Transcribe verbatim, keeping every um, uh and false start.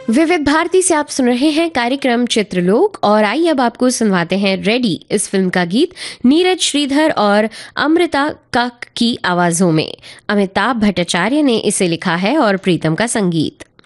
विविध भारती से आप सुन रहे हैं कार्यक्रम चित्रलोक और आइए अब आपको सुनवाते हैं रेडी इस फिल्म का गीत नीरज श्रीधर और अमृता काक की आवाजों में। अमिताभ भट्टाचार्य ने इसे लिखा है और प्रीतम का संगीत।